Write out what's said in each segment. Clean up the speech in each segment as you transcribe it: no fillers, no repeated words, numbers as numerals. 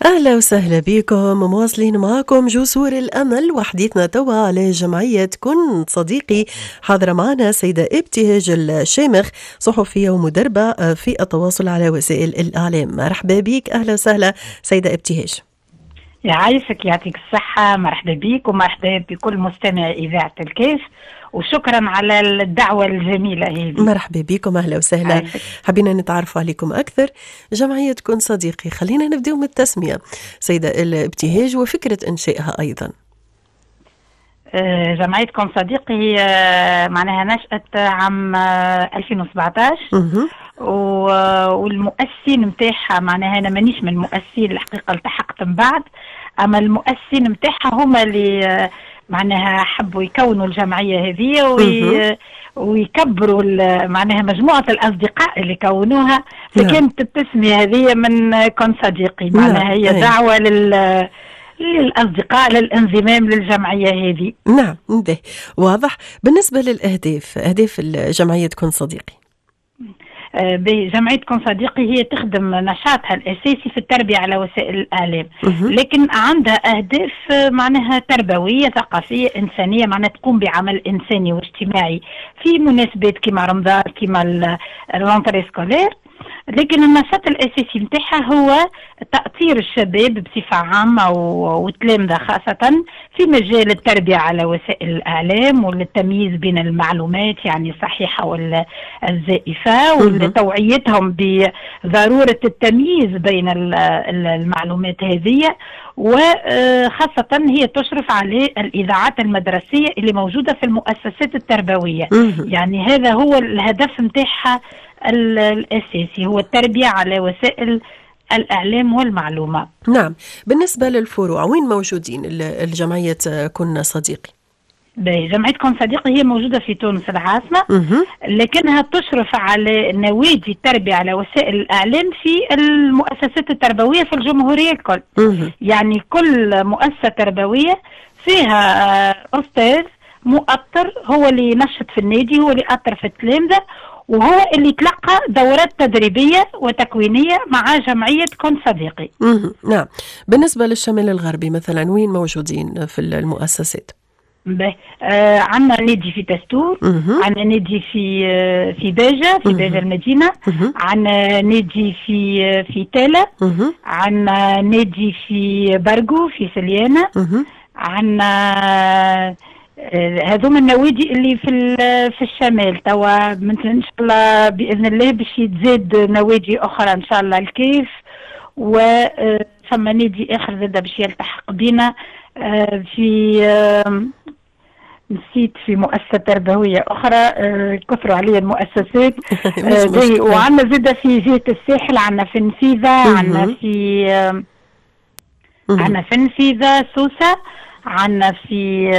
أهلا وسهلا بكم، مواصلين معكم جسور الأمل وحديثنا توا على جمعية كن صديقي. حاضرة معنا سيدة ابتهاج الشامخ، صحفية ومدربة في التواصل على وسائل الإعلام. مرحبا بك، أهلا وسهلا سيدة ابتهاج. يعيشك، يعطيك الصحة. مرحبا بك ومرحبا بكل مستمع إذاعة الكيف، وشكرا على الدعوة الجميلة هذه. مرحبا بكم، أهلا وسهلا. حبينا نتعرف عليكم أكثر. جمعية كن صديقي، خلينا نبدأ من التسمية سيدة الابتهاج وفكرة إنشائها أيضا. جمعية كن صديقي هي معناها نشأت عام 2017 والمؤسسين متاعها، معناها أنا مانيش من المؤسسين الحقيقة، التحقت من بعد، أما المؤسسين متاعها هما اللي معناها حبوا يكونوا الجمعية هذه ويكبروا معناها مجموعة الأصدقاء اللي كونوها، فكانت التسمية هذه من كن صديقي، معناها هي دعوة للأصدقاء للانضمام للجمعية هذه. نعم، واضح. بالنسبة للأهداف، أهداف الجمعية كن صديقي. بجمعية كن صديقي هي تخدم نشاطها الأساسي في التربية على وسائل الإعلام، لكن عندها أهداف معناها تربوية ثقافية إنسانية، معناها تقوم بعمل إنساني واجتماعي في مناسبات كما رمضان كما الرونتري سكولير. لكن النشاط الأساسي متاعها هو تأطير الشباب بصفة عامة والتلامذة خاصة في مجال التربية على وسائل الإعلام والتمييز بين المعلومات يعني الصحيحة والزائفة، وتوعيتهم بضرورة التمييز بين المعلومات هذه، وخاصة هي تشرف على الإذاعات المدرسية اللي موجودة في المؤسسات التربوية. يعني هذا هو الهدف متاعها الأساسي، هو التربية على وسائل الإعلام والمعلومة. نعم. بالنسبة للفروع، وين موجودين الجمعية كن صديقي؟ جمعية كن صديقي هي موجودة في تونس العاصمة، لكنها تشرف على نوادي التربية على وسائل الإعلام في المؤسسات التربوية في الجمهورية الكل. يعني كل مؤسسة تربوية فيها أستاذ مؤطر، هو اللي ينشط في النادي، هو اللي يأطر في التلامذة، وهو اللي تلقى دورات تدريبية وتكوينية مع جمعية كن صديقي. نعم. بالنسبة للشمال الغربي مثلا، وين موجودين في المؤسسات؟ عندنا نادي في تستور، عندنا نادي في باجة، في باجة المدينة، عندنا نادي في تالة، عندنا نادي في برقو في سليانة، عندنا هذوما النوادي اللي في الشمال. توا مثلا ان شاء الله باذن الله باش يتزاد نوادي اخرى ان شاء الله الكيف، وثم نادي اخر زاد باش يلتحق بنا في نسيت في مؤسسة تربوية أخرى، كثروا علي المؤسسات. وعندنا زاد في جهة الساحل، عندنا في نفيذة، عندنا في نفيذة سوسة، عندنا في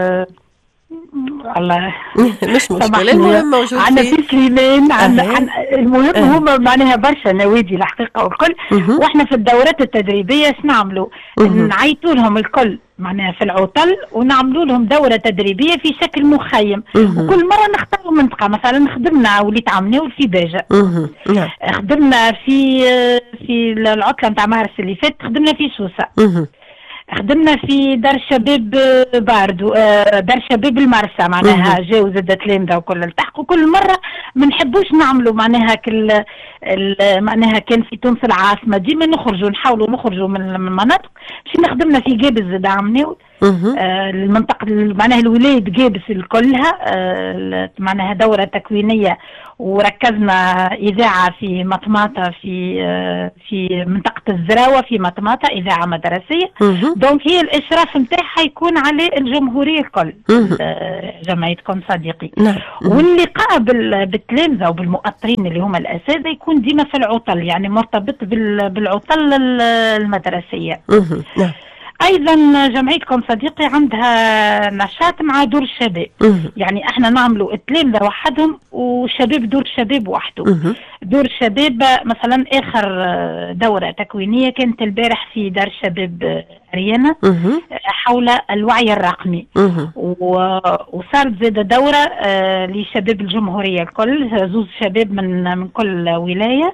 الله مش مشكلة، المهم موجود عندنا في سليمان، المهم هما معناها برشا نوادي الحقيقة والكل. واحنا في الدورات التدريبية نعملوا نعيطوا لهم الكل معناها في العطل، ونعملوا لهم دورة تدريبية في شكل مخيم، وكل مرة نختاروا منطقة. مثلا خدمنا وليت عمناول في باجة، خدمنا في العطلة نتاع مارس اللي فات خدمنا في سوسة، خدمنا في دار الشباب باردو، دار الشباب المرسى، معناها جاو زاد تلامذة وكل التحقوا. كل مرة ما نحبوش نعملوا معناها معناها كان في تونس العاصمة ديما نحاولوا نخرجوا من المناطق. خدمنا في جابس زاد عمناول، المنطقة معناها الولاية جابس الكلها، معناها دورة تكوينية، وركزنا إذاعة في مطماطة في منطقة الزراوة في مطماطة، إذاعة مدرسية. دونك هي الإشراف نتاعها يكون على الجمهورية الكل، جمعية كن صديقي. واللقاء بالتلامذة وبالمؤطرين اللي هم الأساتذة يكون ديما في العطل، يعني مرتبط بالعطل المدرسية. ايضا جمعيه كن صديقي عندها نشاط مع دور الشباب، يعني احنا نعملوا التلامذه وحدهم وشباب دور الشباب وحده. دور الشباب مثلا اخر دوره تكوينيه كانت البارح في دار الشباب ريانا حول الوعي الرقمي، وصارت زاد دوره لشباب الجمهوريه الكل، زوز شباب من كل ولايه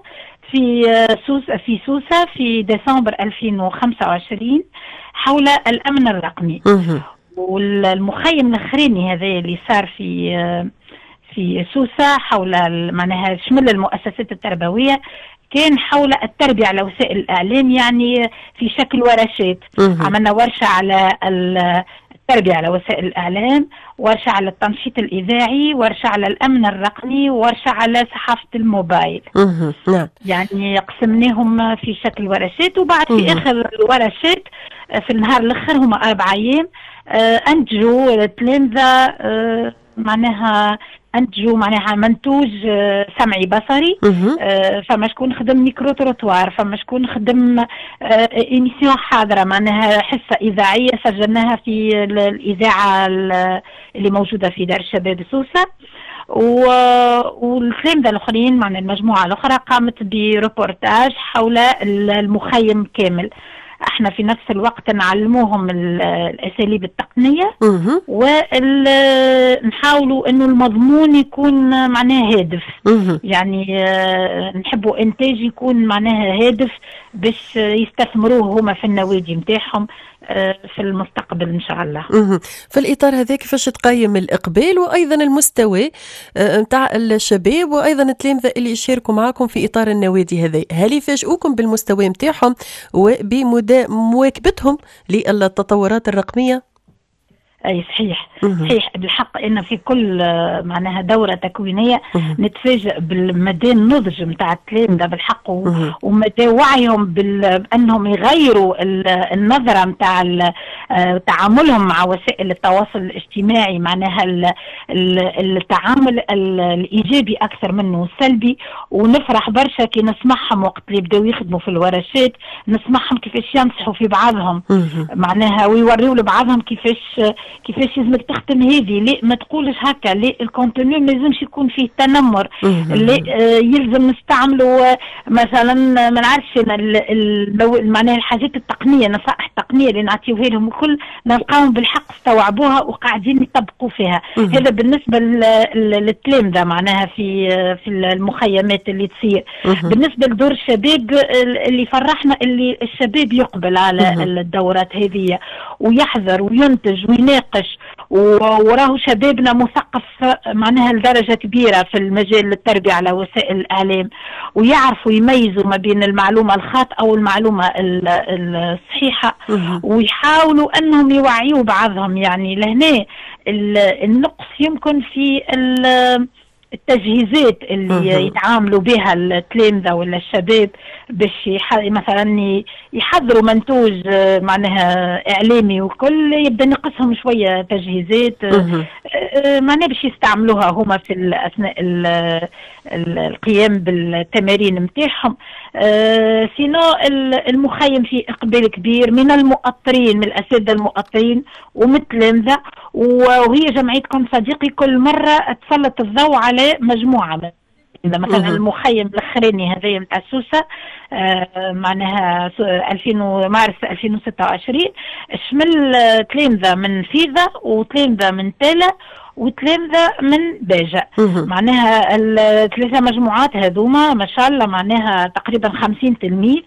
في سوسة في ديسمبر 2025 حول الأمن الرقمي. والمخيم الأخراني هذا اللي صار في سوسة حول معناها شمل المؤسسات التربوية كان حول التربية على وسائل الإعلام، يعني في شكل ورشات. عملنا ورشة على التربية على وسائل الإعلام، ورشة على التنشيط الإذاعي، ورشة على الأمن الرقمي، ورشة على صحافة الموبايل. نعم. يعني قسمناهم في شكل ورشات، وبعد في آخر الورشات في النهار الآخر هما 4 أيام أنتجوا التلامذة معناها أنتجوا معناها منتوج سمعي بصري. فما شكون خدم ميكرو تروتوار، فما شكون خدم إيميسيون حاضرة معناها حصة إذاعية سجلناها في الإذاعة اللي موجودة في دار الشباب سوسة. والتلامذة الآخرين معناها المجموعة الأخرى قامت بروبورتاج حول المخيم كامل. احنا في نفس الوقت نعلموهم الاساليب التقنيه، ونحاولوا انه المضمون يكون معناه هادف. يعني نحبوا انتاج يكون معناها هادف باش يستثمروه هما في النوادي نتاعهم في المستقبل ان شاء الله. في الاطار هذا كيفاش تقيم الاقبال وايضا المستوى نتاع الشباب وايضا التلامذه اللي يشاركوا معكم في اطار النوادي هذا؟ هل يفاجئوكم بالمستوى نتاعهم وبمواكبتهم للتطورات الرقميه؟ اي صحيح. صحيح بالحق ان في كل معناها دوره تكوينيه نتفاجئ بالمدى النضج نتاع التلامذه بالحق ومدى وعيهم بانهم يغيروا النظره نتاع تعاملهم مع وسائل التواصل الاجتماعي، معناها التعامل الايجابي اكثر منه السلبي. ونفرح برشا كي نسمعهم وقت اللي بداو يخدموا في الورشات، نسمعهم كيفاش ينصحوا في بعضهم معناها ويوريوا لبعضهم كيفاش لازمك تخدم هذه، لا ما تقولش هكا، لا الكونتوني ما لازمش يكون فيه تنمر، لا يلزم نستعملوا مثلا ما نعرفش معناها الحاجات التقنيه، النصائح التقنيه اللي نعطيوها لهم الكل نلقاهم بالحق استوعبوها وقاعدين يطبقوا فيها. هذا بالنسبه للتلامذه معناها في المخيمات اللي تصير. بالنسبه لدور الشباب اللي فرحنا اللي الشباب يقبل على الدورات هذه ويحضر وينتج ويناقش، وراه شبابنا مثقف معناها لدرجة كبيرة في المجال التربية على وسائل الإعلام، ويعرفوا يميزوا ما بين المعلومة الخاطئة والمعلومة الصحيحة، ويحاولوا أنهم يوعيوا بعضهم. يعني لهنا النقص يمكن في التجهيزات اللي يتعاملوا بها التلامذة ولا الشباب باش مثلا يحضروا منتوج معناها إعلامي وكل، يبدأ نقصهم شوية تجهيزات معناها باش يستعملوها هما في أثناء القيام بالتمارين متاعهم. سينو المخيم فيه إقبال كبير من المؤطرين، من الأساتذة المؤطرين ومن التلامذة، وهي جمعية كن صديقي كل مرة تسلط الضوء على مجموعة مثلا المخيم الاخراني هذايا نتاع سوسة معناها مارس 2026 شمل تلامذة من فيذا وتلامذة من تالا وتلامذة من باجة. معناها الثلاثة مجموعات هذوما ما شاء الله معناها تقريبا 50 تلميذ.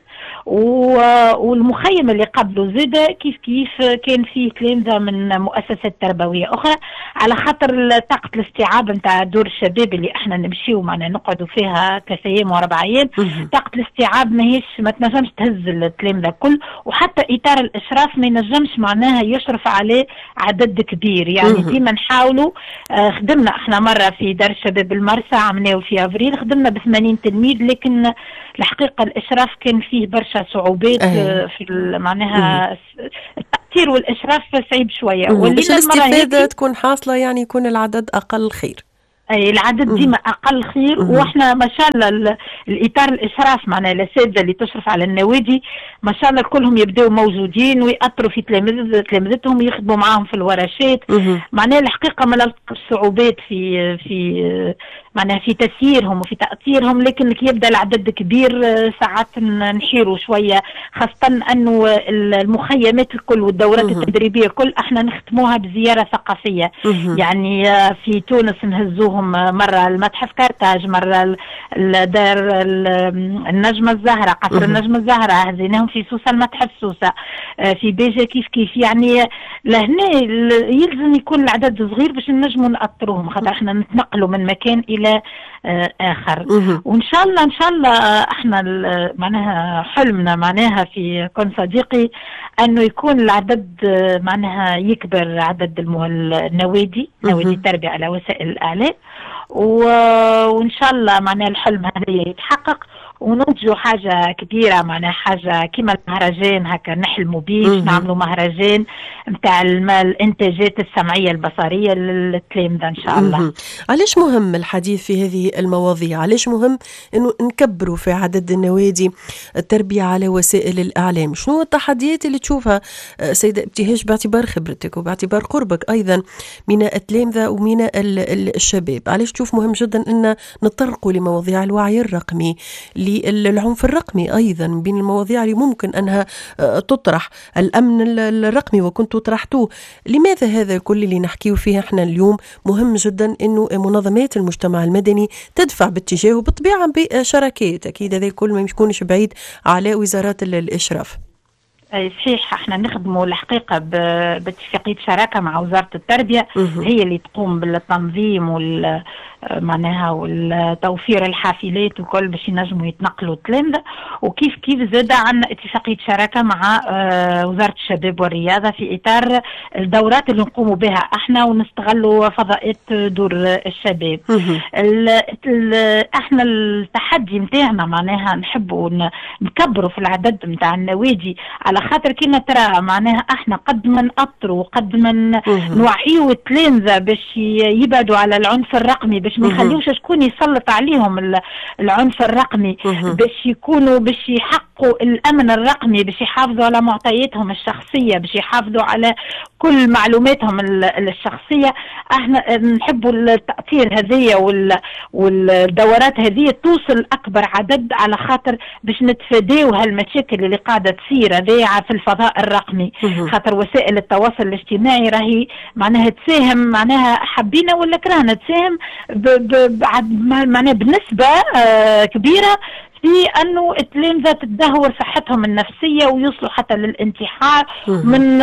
والمخيم اللي قبله زاد كيف كان فيه تلامذة من مؤسسات تربوية أخرى، على خاطر طاقة الاستيعاب نتاع دور الشباب اللي احنا نمشيو معنا نقعدوا فيها 3 أيام و4 أيام، طاقة الاستيعاب ما تنجمش تهز التلامذة الكل، وحتى إطار الإشراف ما ينجمش معناها يشرف عليه عدد كبير. يعني ديما نحاولوا. خدمنا احنا مرة في دار الشباب المرسى عملناه في أفريل، خدمنا ب80 تلميذ، لكن الحقيقة الإشراف كان فيه برشا صعوبات في معناها التأثير والإشراف صعيب شوية. باش الاستفادة تكون حاصلة يعني يكون العدد أقل خير. اي العدد ديما اقل خير. واحنا ما شاء الله الاطار الاشراف معنا الاساتذه اللي تشرف على النوادي ما شاء الله كلهم يبداو موجودين ويأثروا في تلامذتهم يخدموا معاهم في الورشات. معناها الحقيقه ما لقاش صعوبات في معناها في تسييرهم وفي تأثيرهم، لكن كي يبدا العدد كبير ساعات نحيروا شويه، خاصه انه المخيمات الكل والدورات التدريبيه الكل احنا نختموها بزياره ثقافيه. يعني في تونس نهزوهم نوديوهم مرة المتحف كارتاج، مرة دار النجمة الزهرة، قصر النجمة الزهرة، هزيناهم في سوسة المتحف سوسة، في بيجا كيف يعني. لهنا يلزم يكون العدد صغير باش نجموا نأطروهم، خاطر احنا نتنقلوا من مكان إلى آخر. وإن شاء الله احنا معناها حلمنا معناها في كن صديقي أنه يكون العدد معناها يكبر، عدد النوادي التربية على وسائل الإعلام، وإن شاء الله معناها الحلم هذا يتحقق وننتجوا حاجة كبيرة، معناها حاجة كما المهرجان هكا نحلموا بيه، نعملوا مهرجان متاع الانتاجات السمعية البصرية للتلامذة إن شاء الله. علاش مهم الحديث في هذه المواضيع؟ علاش مهم إنه نكبروا في عدد النوادي التربية على وسائل الإعلام؟ شنو التحديات اللي تشوفها سيدة ابتهاج باعتبار خبرتك وباعتبار قربك أيضا من التلامذة ومن الشباب؟ علاش تشوف مهم جدا أن نطرقوا لمواضيع الوعي الرقمي، للعنف الرقمي أيضا بين المواضيع اللي ممكن أنها تطرح، الأمن الرقمي وكنتوا طرحتوه؟ لماذا هذا كل اللي نحكيه فيه احنا اليوم مهم جدا أنه منظمات المجتمع المدني تدفع باتجاهه، بالطبيعة بشراكات أكيد، هذا كل ما يكونش بعيد على وزارات الإشراف. أي صحيح، احنا نخدموا الحقيقة باتفاقية شراكة مع وزارة التربية، هي اللي تقوم بالتنظيم معناها والتوفير الحافلات وكل باش ينجموا يتنقلوا التلامذة، وكيف زاد عندنا اتفاقية شراكة مع وزارة الشباب والرياضة في إطار الدورات اللي نقوموا بها احنا ونستغلوا فضاءات دور الشباب. احنا التحدي متاعنا معناها نحبوا نكبروا في العدد متاع النوادي، على خاطر كيما ترى معناها احنا قد ما نأطروا قد ما نوعيوا التلامذة باش يبعدوا على العنف الرقمي، باش ما يخليوش شكون يسلط عليهم العنف الرقمي، باش يحققوا الامن الرقمي، باش يحافظوا على معطياتهم الشخصيه، باش يحافظوا على كل معلوماتهم الشخصيه. احنا نحبوا التأطير هذية والدورات هذه توصل اكبر عدد، على خاطر باش نتفاداو هالمشاكل اللي قاعده تصير هذه في الفضاء الرقمي، خاطر وسائل التواصل الاجتماعي راهي معناها تساهم، معناها حبينا ولا كرهنا تساهم معناها بنسبة كبيرة في أنه التلامذة تدهور صحتهم النفسية ويوصلوا حتى للانتحار من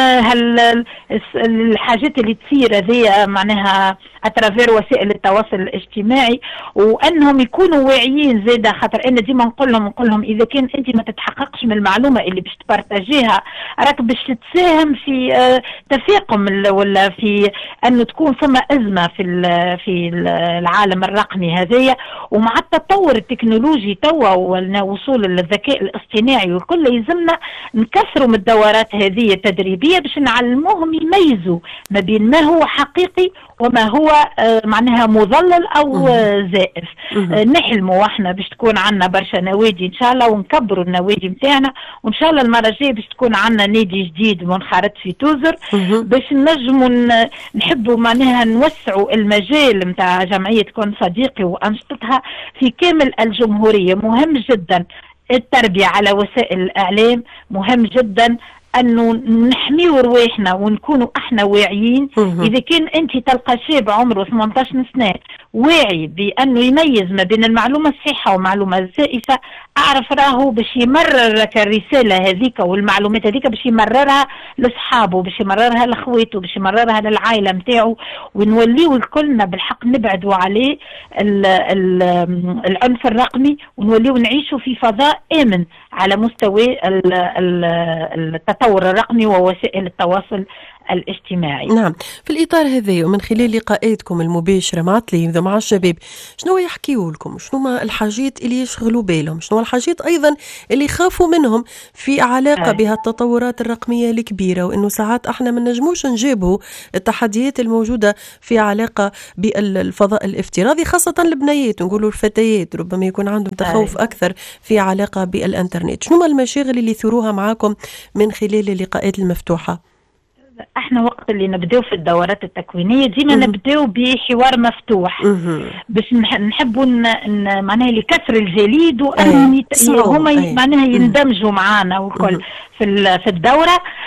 الحاجات اللي تصير هذه معناها أترافير وسائل التواصل الاجتماعي، وأنهم يكونوا واعيين زيادة. خاطر أنا ديما نقول لهم إذا كان أنت ما تتحققش من المعلومة اللي باش تبارتاجيها راك باش تساهم في تفاقم ولا في أنه تكون ثم أزمة في العالم الرقمي هذايا. ومع التطور التكنولوجي توا وصول الذكاء الاصطناعي والكل يلزمنا نكثروا من الدورات هذه التدريبية باش نعلموهم يميزوا ما بين ما هو حقيقي وما هو معناها مضلل او زائف. نحلموا احنا باش تكون عندنا برشا نوادي ان شاء الله، ونكبروا النوادي نتاعنا، وان شاء الله المره الجايه باش تكون عندنا نادي جديد منخرط في توزر باش نجموا نحبوا معناها نوسعوا المجال نتاع جمعيه كن صديقي وانشطتها في كامل الجمهوريه. مهم جدا التربيه على وسائل الاعلام، مهم جدا انه نحميو رواحنا ونكونوا احنا واعيين. اذا كان انت تلقى شاب عمره 18 سنه واعي بانه يميز ما بين المعلومه الصحيحه والمعلومه الزائفه، اعرف راهو باش يمرر لك الرساله هذيك والمعلومات هذيك باش يمررها لاصحابه، باش يمررها لاخواته، باش يمررها للعائله نتاعو، ونوليو الكلنا بالحق نبعدوا عليه العنف الرقمي، ونوليو نعيشوا في فضاء امن على مستوى التطور الرقمي ووسائل التواصل الاجتماعي. نعم، في الإطار هذا ومن خلال لقاءاتكم المباشرة مع التلامذة مع الشباب، شنو يحكيوا لكم؟ شنو الحاجات اللي يشغلوا بالهم؟ شنو الحاجات أيضا اللي يخافوا منهم في علاقة بها التطورات الرقمية الكبيرة، وإنه ساعات احنا ما نجموش نجابوا التحديات الموجودة في علاقة بالفضاء الافتراضي، خاصة البنيات نقولوا الفتيات ربما يكون عندهم تخوف أكثر في علاقة بالإنترنت. شنو المشاغل اللي يثيروها معاكم من خلال اللقاءات المفتوحة؟ احنا وقت اللي نبداو في الدورات التكوينيه ديما نبداو بحوار مفتوح باش نحبوا معناها لكسر الجليد وان هما معناها يندمجوا معنا والكل في الدوره.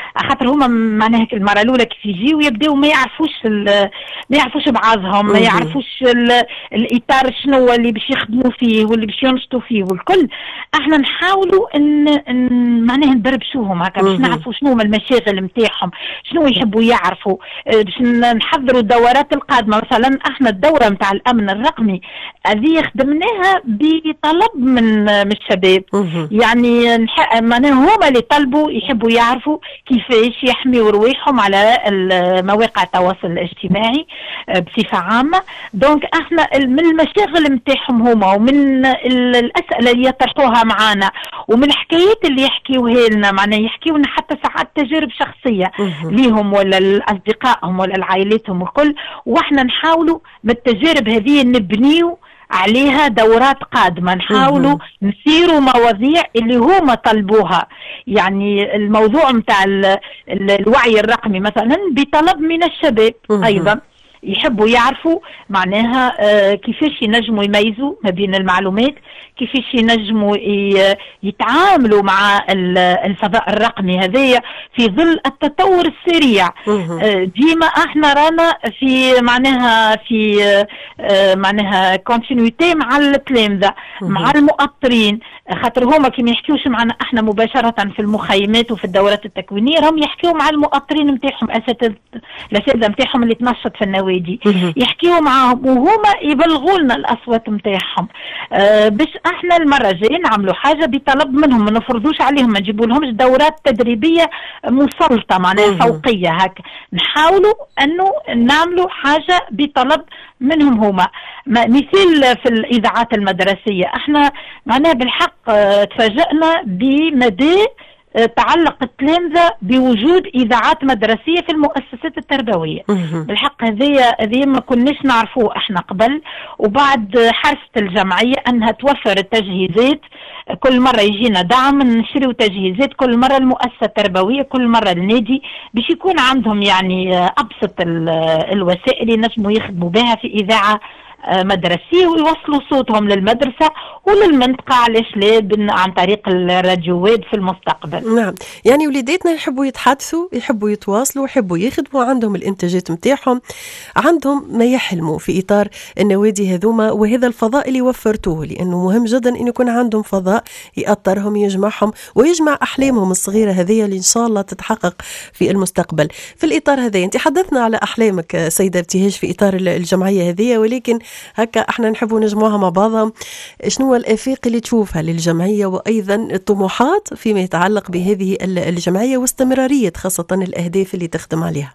خاطر هما معناها المره الاولى كيف يجيو يبداو ما يعرفوش بعضهم، ما يعرفوش الاطار شنو اللي باش يخدموا فيه واللي باش ينشطوا فيه والكل. احنا نحاولوا ان معناها ندربشوهم هكا باش نعرفوا شنو هما المشاغل نتاعهم، شنو يحبوا يعرفوا، باش نحضروا الدورات القادمه. مثلا احنا الدوره نتاع الامن الرقمي هذه خدمناها بطلب من الشباب، يعني معناها هما اللي طلبوا يحبوا يعرفوا كيفاش يحميوا رواحهم على مواقع التواصل الاجتماعي بصفه عامه. دونك احنا من المشاغل نتاعهم هما ومن الاسئله اللي يطرحوها معنا ومن الحكايات اللي يحكيوها لنا، معناها يحكيونا حتى ساعات تجارب شخصيه ليهم ولا لاصدقائهم ولا لعائلتهم والكل، واحنا نحاولوا بالتجارب هذه نبنيو عليها دورات قادمة، نحاولوا نسيروا مواضيع اللي هما طلبوها. يعني الموضوع متاع الوعي الرقمي مثلا بطلب من الشباب أيضا يحبوا يعرفوا معناها كيفاش ينجموا يميزوا ما بين المعلومات، كيفاش ينجموا يتعاملوا مع الفضاء الرقمي هذايا في ظل التطور السريع. ديما احنا رانا في معناها كونتينيتي مع التلامذة مع المؤطرين، خاطر هما كي ما يحكيوش معنا احنا مباشرة في المخيمات وفي الدورات التكوينية، هم يحكيوا مع المؤطرين نتاعهم، الاساتذة نتاعهم اللي تنشط في النوادي، يحكيوا معاهم وهما يبلغوا لنا الاصوات نتاعهم. باش احنا المره الجايه نعملوا حاجه بطلب منهم، ما نفرضوش عليهم، ما نجيبوا لهمش دورات تدريبيه مسلطه معناها فوقيه هكا، نحاولوا انه نعملوا حاجه بطلب منهم هما. مثال في الاذاعات المدرسيه، احنا معناها بالحق تفاجئنا بمدى تعلق التلامذة بوجود إذاعات مدرسية في المؤسسات التربوية. بالحق هذه ما كناش نعرفوه احنا قبل، وبعد حرصت الجمعية أنها توفر التجهيزات، كل مرة يجينا دعم نشريو تجهيزات، كل مرة المؤسسة التربوية، كل مرة النادي، باش يكون عندهم يعني أبسط الوسائل ينجموا يخدموا بها في إذاعة مدرسية ويوصلوا صوتهم للمدرسة وللمنطقة، علاش لا عن طريق الراديوات في المستقبل. نعم، يعني وليداتنا يحبوا يتحدثوا، يحبوا يتواصلوا، يحبوا يخدموا، عندهم الانتاجات متاعهم، عندهم ما يحلموا في إطار النوادي هذوما، وهذا الفضاء اللي وفرتوه، لأنه مهم جدا أن يكون عندهم فضاء يأطرهم يجمعهم ويجمع أحلامهم الصغيرة هذه اللي إن شاء الله تتحقق في المستقبل. في الإطار هذا أنت حدثنا على أحلامك سيدة ابتهاج في إطار الجمعية هذه، ولكن هكا احنا نحبوا نجمعها مع بعضها. شنو الآفاق اللي تشوفها للجمعية وأيضا الطموحات فيما يتعلق بهذه الجمعية واستمرارية خاصة الأهداف اللي تخدم عليها؟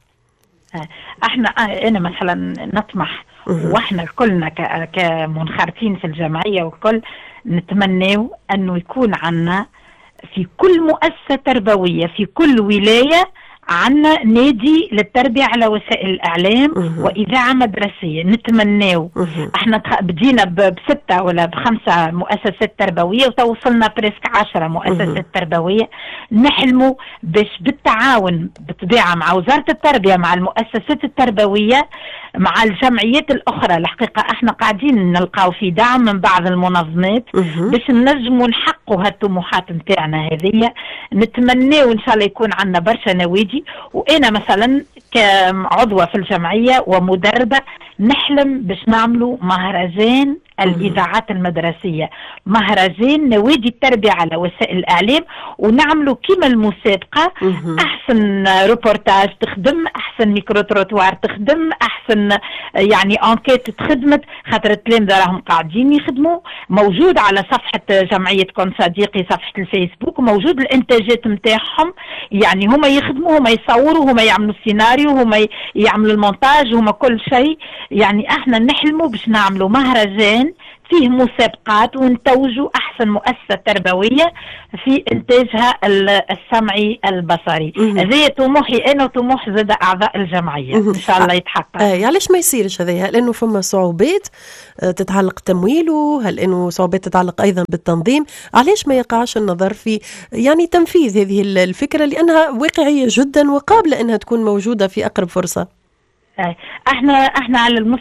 أنا مثلا نطمح، وإحنا كلنا كمنخرطين في الجمعية والكل نتمنى أنه يكون عنا في كل مؤسسة تربوية في كل ولاية عنا نادي للتربية على وسائل الإعلام وإذاعة مدرسية. نتمناو احنا بدينا ب6 ولا ب5 مؤسسات تربوية وتوصلنا بريسك 10 مؤسسات تربوية. نحلموا باش بالتعاون بطبيعة مع وزارة التربية مع المؤسسات التربوية مع الجمعيات الأخرى، الحقيقة احنا قاعدين نلقاو في دعم من بعض المنظمات باش ننجموا نحققوا هالطموحات نتاعنا هذه. نتمناو إن شاء الله يكون عندنا برشا نوادي، وأنا مثلا كعضوة في الجمعية ومدربة نحلم باش نعملوا مهرجان الإذاعات المدرسية، مهرجان نوادي التربية على وسائل الإعلام، ونعملوا كيما المسابقة، أحسن روبورتاج تخدم، أحسن ميكرو تروتوار تخدم، أحسن يعني أنكيت تخدمت، خاطر التلامذة راهم قاعدين يخدموا. موجود على صفحة جمعية كون صديقي صفحة الفيسبوك، موجود الإنتاجات متاعهم، يعني هما يخدموا، هما يصوروا، هما يعملوا السيناريو، هما يعملوا المونتاج، هما كل شيء. يعني احنا نحلموا باش نعملوا مهرجان فيه مسابقات ونتوجوا أحسن مؤسسة تربوية في إنتاجها السمعي البصري. هذا طموحي أنا وطموح زاد أعضاء الجمعية، إن شاء الله يتحقق. علاش ما يصيرش هذا؟ هل إنه فما صعوبات تتعلق تمويله؟ هل إنه صعوبات تتعلق أيضا بالتنظيم؟ علاش ما يقعش النظر في يعني تنفيذ هذه الفكرة، لأنها واقعية جدا وقابلة أنها تكون موجودة في أقرب فرصة؟ احنا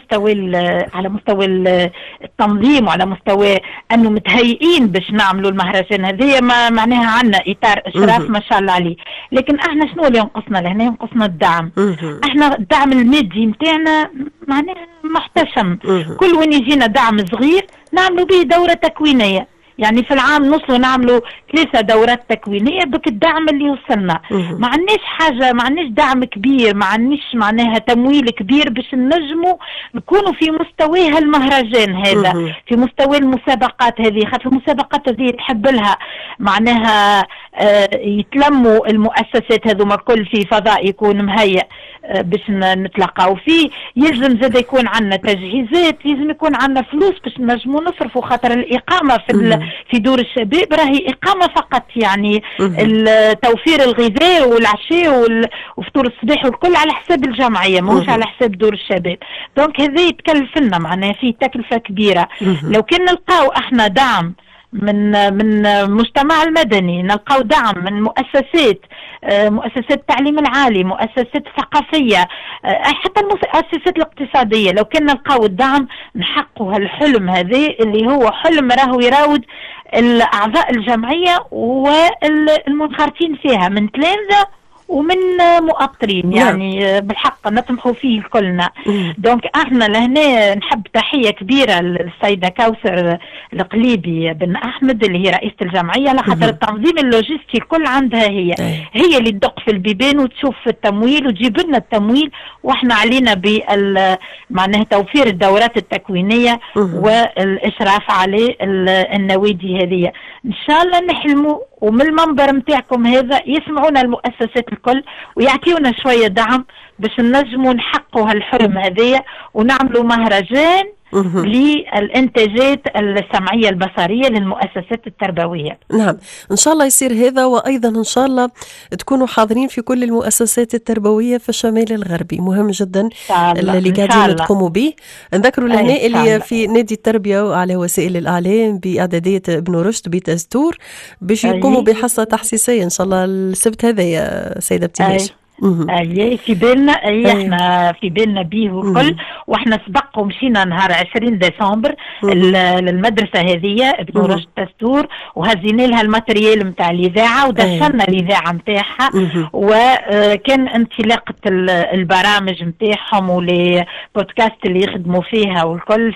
على مستوى التنظيم، وعلى مستوى انه متهيئين باش نعملوا المهرجان هذه، ما معناها عندنا اطار اشراف ما شاء الله عليه. لكن احنا شنو اللي ينقصنا لهنا؟ ينقصنا الدعم. احنا الدعم المادي نتاعنا معناها محتشم. كل وين يجينا دعم صغير نعملوا به دورة تكوينية، يعني في العام نوصلوا نعملوا 3 دورات تكوينيه بك الدعم اللي وصلنا. ما عندناش حاجه، ما عندناش دعم كبير، ما عندناش معناها تمويل كبير باش نجموا نكونوا في مستوى هالمهرجان هذا، في مستوى المسابقات هذه. خاطر المسابقات هذه تحب لها معناها يتلموا المؤسسات هذوما الكل في فضاء يكون مهيئ باش نتلقاو فيه. يلزم زاد يكون عندنا تجهيزات، يلزم يكون عندنا فلوس باش نجموا نصرفوا. خاطر الإقامة في دور الشباب راهي إقامة فقط، يعني توفير الغذاء والعشاء وفطور الصباح والكل على حساب الجمعية، مش على حساب دور الشباب. دونك هذا يتكلف لنا معناها فيه تكلفة كبيرة. لو كان نلقاو احنا دعم من مجتمع المدني، نلقاو دعم من مؤسسات التعليم العالي، مؤسسات ثقافية، حتى المؤسسات الاقتصادية، لو كنا نلقاو الدعم نحققوا هالحلم هذا اللي هو حلم راهو يراود الأعضاء الجمعية والمنخرطين فيها من تلامذة ومن مؤطرين، يعني بالحق نطمحوا فيه كلنا. دونك احنا لهنا نحب تحية كبيرة للسيدة كوثر القليبي بن احمد اللي هي رئيسة الجمعية، لخاطر التنظيم اللوجستي الكل عندها هي اللي تدق في البيبان وتشوف التمويل وتجيب لنا التمويل، واحنا علينا معناها توفير الدورات التكوينية والاشراف على النوادي هذه. ان شاء الله نحلموا ومن المنبر متاعكم هذا يسمعونا المؤسسات الكل ويعطيونا شوية دعم باش نجموا نحققوا هالحلم هذية ونعملوا مهرجان للإنتاجات السمعية البصرية للمؤسسات التربوية. نعم إن شاء الله يصير هذا، وأيضا إن شاء الله تكونوا حاضرين في كل المؤسسات التربوية في الشمال الغربي. مهم جدا اللي قاعدين تقوموا به. نذكروا لهنا اللي في نادي التربية على وسائل الإعلام بإعدادية ابن رشد بتستور باش يقوموا بحصة تحسيسية إن شاء الله السبت هذا يا سيدة ابتهاج. في بالنا احنا في بالنا بيه وكل، واحنا سبق ومشينا نهار 20 ديسمبر للمدرسه هذه ابن رشد تستور، وهزينا لها الماتريال نتاع الاذاعه ودشنا الاذاعه نتاعها، وكان انطلاقه البرامج نتاعهم والبودكاست اللي يخدموا فيها والكل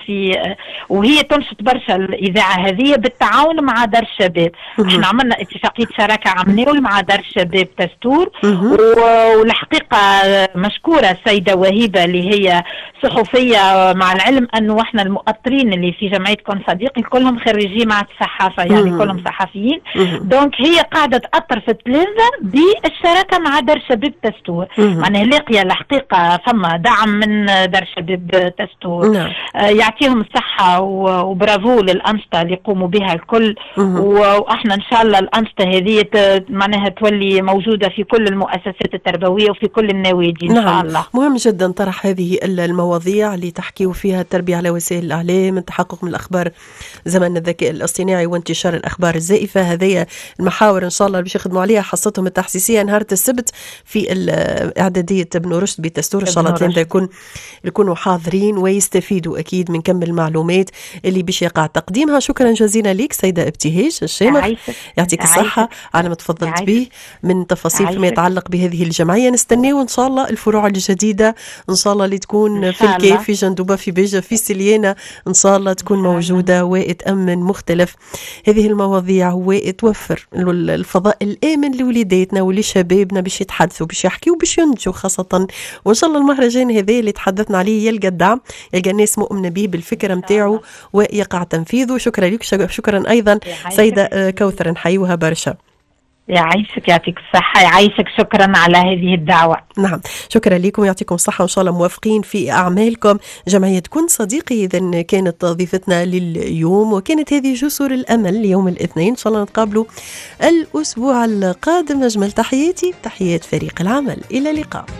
وهي تنشط برشا الاذاعه هذه بالتعاون مع دار الشباب. احنا عملنا اتفاقيه شراكه عمليه مع دار الشباب تستور، والحقيقة مشكورة السيدة وهيبة اللي هي صحفية، مع العلم أنه احنا المؤطرين اللي في جمعية كون صديقي كلهم خريجين معهد الصحافة، يعني كلهم صحفيين. دونك هي قاعدة تأطر في التلفزة بالشراكة مع دار شباب تستور، معناها لاقية الحقيقة فما دعم من دار شباب تستور. يعطيهم الصحة وبرافو للأنشطة اللي يقوموا بها الكل، واحنا إن شاء الله الأنشطة هذه معناها تولي موجودة في كل المؤسسات التربوية وفي كل النوادي إن شاء الله. مهم جدا طرح هذه المواضيع اللي تحكيوا فيها التربية على وسائل الإعلام، التحقق من الأخبار زمن الذكاء الاصطناعي وانتشار الأخبار الزائفة. هذه المحاور إن شاء الله باش يخدموا عليها حصتهم التحسيسية نهار السبت في إعدادية ابن رشد بتستور. إن شاء الله التلامذة يكونوا حاضرين ويستفيدوا أكيد من كم المعلومات اللي باش يقع تقديمها. شكرا جزيلا لك سيدة ابتهاج الشامخ، يعطيك الصحة على ما تفضلت به من تفاصيل فيما يتعلق بهذه الجمعية. نستناو إن شاء الله الفروع الجديدة إن شاء الله اللي تكون في الكيف، في جندوبة، في بيجة، في سليانة، إن شاء الله تكون موجودة وتأمن مختلف هذه المواضيع وتوفر الفضاء الآمن لوليداتنا ولشبابنا باش يتحدثوا باش يحكيوا باش ينتجوا خاصة. وإن شاء الله المهرجان هذا اللي تحدثنا عليه يلقى الدعم، يلقى الناس مؤمنة به بالفكرة متاعه ويقع تنفيذه. شكرا لك، شكرا أيضا سيدة كوثر، نحيوها برشا. يعيشك، يعطيك الصحة، يعيشك. شكرا على هذه الدعوة. نعم شكرا لكم، يعطيكم الصحة، وإن شاء الله موافقين في أعمالكم. جمعية كن صديقي إذن كانت ضيفتنا لليوم، وكانت هذه جسور الأمل يوم الاثنين. إن شاء الله نتقابلوا الأسبوع القادم. أجمل تحياتي، تحيات فريق العمل، إلى اللقاء.